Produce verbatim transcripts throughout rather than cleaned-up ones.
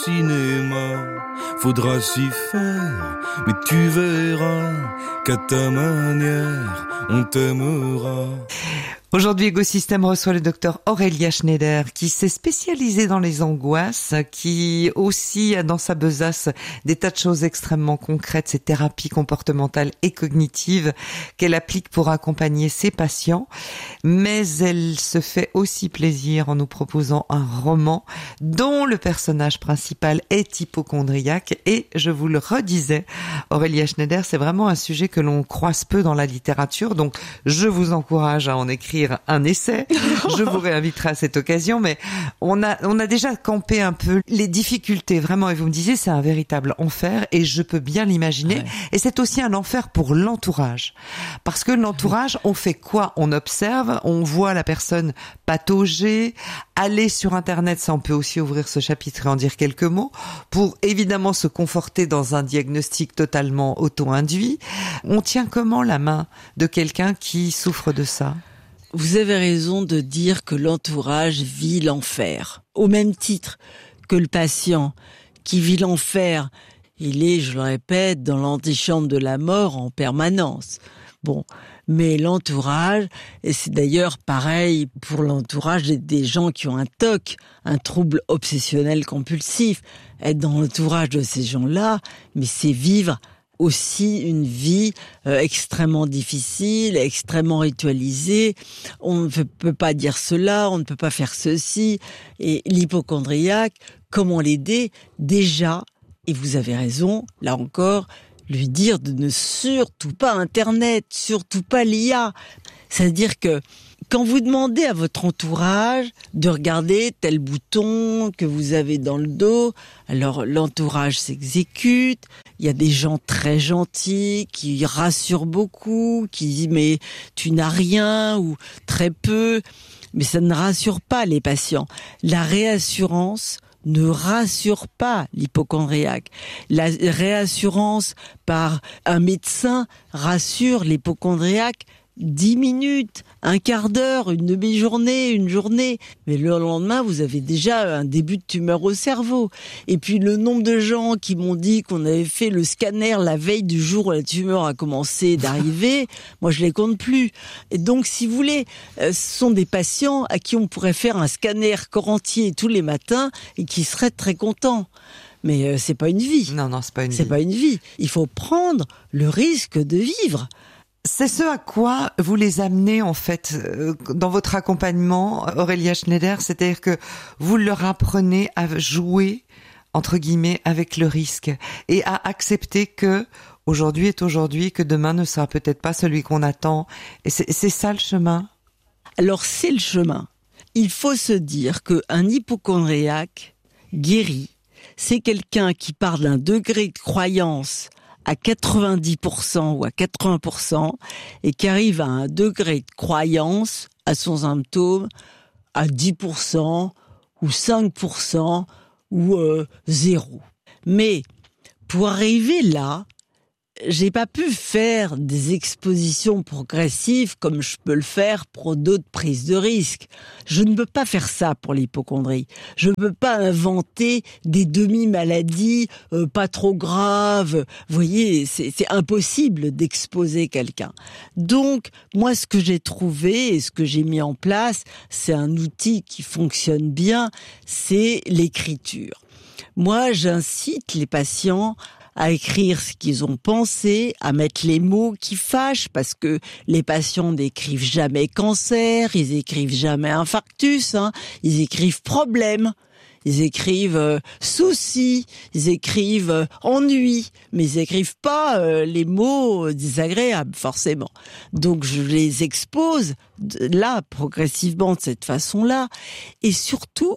Cinéma, faudra s'y faire, mais tu verras qu'à ta manière, on t'aimera. Aujourd'hui, Égosystème reçoit le docteur Aurélia Schneider, qui s'est spécialisée dans les angoisses, qui aussi a dans sa besace des tas de choses extrêmement concrètes, ces thérapies comportementales et cognitives qu'elle applique pour accompagner ses patients. Mais elle se fait aussi plaisir en nous proposant un roman dont le personnage principal est hypocondriaque. Et je vous le redisais, Aurélia Schneider, c'est vraiment un sujet que l'on croise peu dans la littérature. Donc, je vous encourage à en écrire un essai. Je vous réinviterai à cette occasion, mais on a, on a déjà campé un peu les difficultés, vraiment. Et vous me disiez, c'est un véritable enfer, et je peux bien l'imaginer. Ouais. Et c'est aussi un enfer pour l'entourage. Parce que l'entourage, on fait quoi? On observe, on voit la personne patauger, aller sur Internet, ça on peut aussi ouvrir ce chapitre et en dire quelques mots, pour évidemment se conforter dans un diagnostic totalement auto-induit. On tient comment la main de quelqu'un qui souffre de ça? Vous avez raison de dire que l'entourage vit l'enfer. Au même titre que le patient qui vit l'enfer, il est, je le répète, dans l'antichambre de la mort en permanence. Bon, mais l'entourage, et c'est d'ailleurs pareil pour l'entourage des gens qui ont un T O C, un trouble obsessionnel compulsif. Être dans l'entourage de ces gens-là, mais c'est vivre aussi une vie euh, extrêmement difficile, extrêmement ritualisée. On ne peut pas dire cela, on ne peut pas faire ceci. Et l'hypocondriaque, comment l'aider? Déjà, et vous avez raison, là encore, lui dire de ne surtout pas Internet, surtout pas l'I A. C'est-à-dire que quand vous demandez à votre entourage de regarder tel bouton que vous avez dans le dos, alors l'entourage s'exécute. Il y a des gens très gentils qui rassurent beaucoup, qui disent mais tu n'as rien ou très peu. Mais ça ne rassure pas les patients. La réassurance ne rassure pas l'hypocondriaque. La réassurance par un médecin rassure l'hypocondriaque dix minutes, un quart d'heure, une demi-journée, une journée. Mais le lendemain, vous avez déjà un début de tumeur au cerveau. Et puis le nombre de gens qui m'ont dit qu'on avait fait le scanner la veille du jour où la tumeur a commencé d'arriver, moi je les compte plus. Et donc, si vous voulez, ce sont des patients à qui on pourrait faire un scanner corps entier tous les matins et qui seraient très contents. Mais euh, c'est pas une vie. Non, non, c'est pas une c'est vie. pas une vie. Il faut prendre le risque de vivre. C'est ce à quoi vous les amenez en fait dans votre accompagnement, Aurélia Schneider, c'est-à-dire que vous leur apprenez à jouer entre guillemets avec le risque et à accepter que aujourd'hui est aujourd'hui, que demain ne sera peut-être pas celui qu'on attend. Et c'est, c'est ça le chemin. Alors c'est le chemin. Il faut se dire qu'un hypocondriaque guéri, c'est quelqu'un qui part d'un degré de croyance à quatre-vingt-dix pour cent ou à quatre-vingts pour cent et qui arrive à un degré de croyance à son symptôme à dix pour cent ou cinq pour cent ou euh, zéro. Mais pour arriver là, j'ai pas pu faire des expositions progressives comme je peux le faire pour d'autres prises de risques. Je ne peux pas faire ça pour l'hypocondrie. Je ne peux pas inventer des demi-maladies euh, pas trop graves. Vous voyez, c'est, c'est impossible d'exposer quelqu'un. Donc, moi, ce que j'ai trouvé et ce que j'ai mis en place, c'est un outil qui fonctionne bien, c'est l'écriture. Moi, j'incite les patients à écrire ce qu'ils ont pensé, à mettre les mots qui fâchent, parce que les patients n'écrivent jamais cancer, ils écrivent jamais infarctus, hein, ils écrivent problème, ils écrivent euh, soucis, ils écrivent euh, ennui, mais ils écrivent pas euh, les mots désagréables, forcément. Donc je les expose de, là, progressivement, de cette façon-là, et surtout,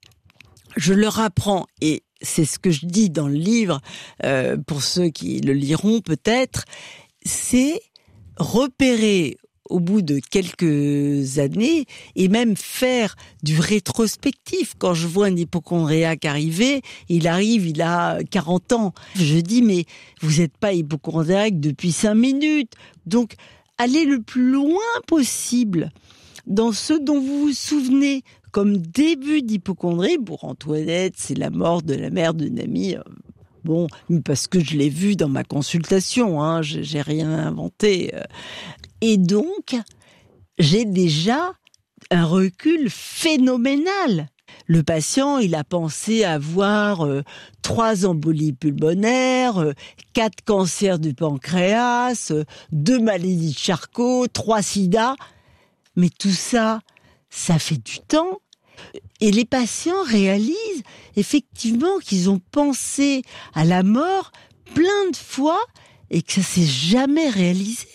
je leur apprends, et c'est ce que je dis dans le livre, euh, pour ceux qui le liront peut-être, c'est repérer au bout de quelques années et même faire du rétrospectif. Quand je vois un hypocondriaque arriver, il arrive, il a quarante ans. Je dis, mais vous n'êtes pas hypocondriaque depuis cinq minutes. Donc, allez le plus loin possible dans ce dont vous vous souvenez comme début d'hypocondrie. Pour Antoinette, c'est la mort de la mère d'une amie. Bon, parce que je l'ai vu dans ma consultation, hein, j'ai rien inventé. Et donc, j'ai déjà un recul phénoménal. Le patient, il a pensé avoir euh, trois embolies pulmonaires, euh, quatre cancers du pancréas, euh, deux maladies de Charcot, trois sida. Mais tout ça, ça fait du temps. Et les patients réalisent effectivement qu'ils ont pensé à la mort plein de fois et que ça s'est jamais réalisé.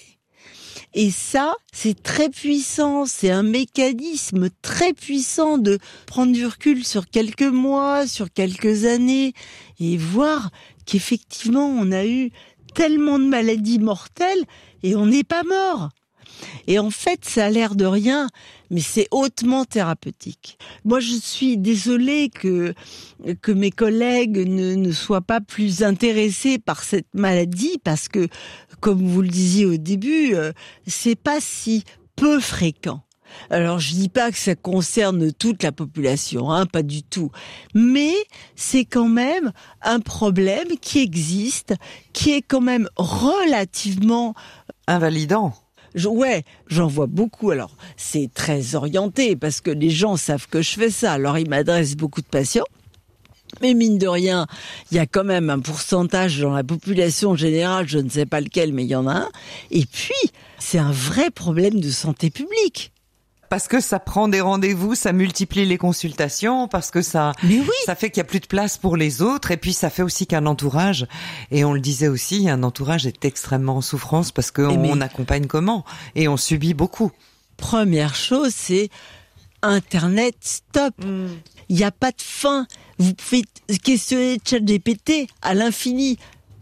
Et ça, c'est très puissant, c'est un mécanisme très puissant de prendre du recul sur quelques mois, sur quelques années, et voir qu'effectivement, on a eu tellement de maladies mortelles et on n'est pas mort. Et en fait, ça a l'air de rien, mais c'est hautement thérapeutique. Moi, je suis désolée que que mes collègues ne, ne soient pas plus intéressés par cette maladie, parce que, comme vous le disiez au début, euh, c'est pas si peu fréquent. Alors, je dis pas que ça concerne toute la population, hein, pas du tout. Mais c'est quand même un problème qui existe, qui est quand même relativement invalidant. Je, ouais, j'en vois beaucoup. Alors, c'est très orienté parce que les gens savent que je fais ça. Alors, ils m'adressent beaucoup de patients. Mais mine de rien, il y a quand même un pourcentage dans la population générale, je ne sais pas lequel, mais il y en a un. Et puis, c'est un vrai problème de santé publique. Parce que ça prend des rendez-vous, ça multiplie les consultations, parce que ça, Mais oui. ça fait qu'il y a plus de place pour les autres, et puis ça fait aussi qu'un entourage, et on le disait aussi, un entourage est extrêmement en souffrance parce qu'on mais... accompagne comment, et on subit beaucoup. Première chose, c'est Internet, stop. Mm. Il n'y a pas de fin. Vous pouvez questionner ChatGPT à l'infini.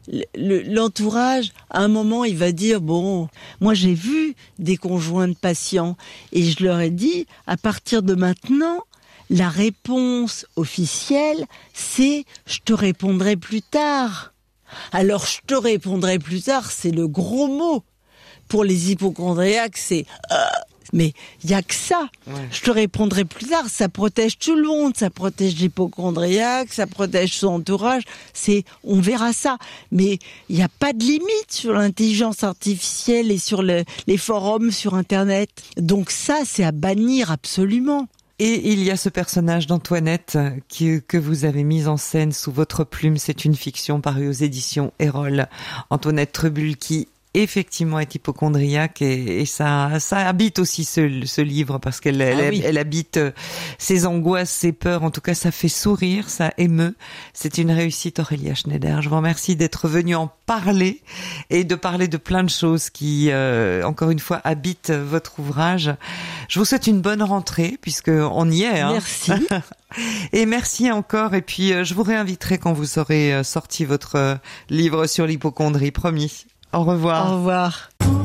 Le, l'entourage, à un moment, il va dire, bon, moi j'ai vu des conjoints de patients et je leur ai dit, à partir de maintenant, la réponse officielle, c'est « je te répondrai plus tard ». Alors, je te répondrai plus tard, c'est le gros mot. Pour les hypochondriaques, c'est euh, mais il y a que ça. Ouais. Je te répondrai plus tard. Ça protège tout le monde. Ça protège l'hypochondriaque, ça protège son entourage. C'est, on verra ça. Mais il n'y a pas de limite sur l'intelligence artificielle et sur le, les forums sur Internet. Donc ça, c'est à bannir absolument. Et il y a ce personnage d'Antoinette qui, que vous avez mis en scène sous votre plume. C'est une fiction parue aux éditions Erol. Antoinette Trebul qui effectivement est hypochondriaque et, et ça, ça habite aussi ce, ce livre parce qu'elle elle, ah oui. elle habite ses angoisses, ses peurs. En tout cas, ça fait sourire, ça émeut. C'est une réussite, Aurélia Schneider. Je vous remercie d'être venue en parler et de parler de plein de choses qui, euh, encore une fois, habitent votre ouvrage. Je vous souhaite une bonne rentrée puisque on y est. Hein. Merci. Et merci encore. Et puis, je vous réinviterai quand vous aurez sorti votre livre sur l'hypocondrie, promis. Au revoir. Au revoir.